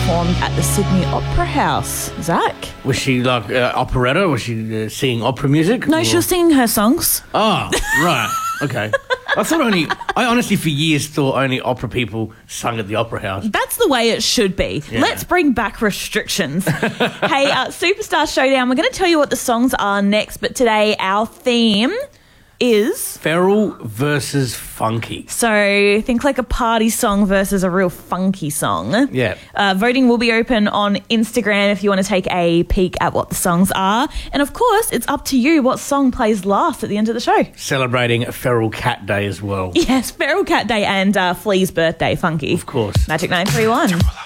performed at the Sydney Opera House. Zach? Was she like operetta? Was she singing opera music? No, she was singing her songs. Oh, right. Okay. I honestly for years thought only opera people sung at the Opera House. That's the way it should be. Yeah. Let's bring back restrictions. Hey, Superstar Showdown, we're going to tell you what the songs are next, but today our theme is... Feral versus funky. So think like a party song versus a real funky song. Yeah. Voting will be open on Instagram if you want to take a peek at what the songs are. And of course, it's up to you what song plays last at the end of the show. Celebrating Feral Cat Day as well. Yes, Feral Cat Day and Flea's birthday, funky. Of course. Magic 931.